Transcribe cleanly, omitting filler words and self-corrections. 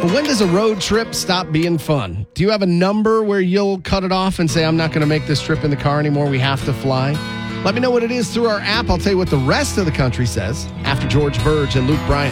When does a road trip stop being fun? Do you have a number where you'll cut it off and say, I'm not going to make this trip in the car anymore, we have to fly? Let me know what it is through our app. I'll tell you what the rest of the country says after George Burge and Luke Bryan.